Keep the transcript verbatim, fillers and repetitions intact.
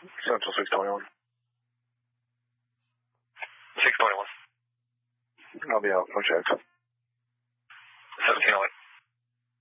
Central six twenty-one. six twenty-one. I'll be out. Okay. seventeen oh eight.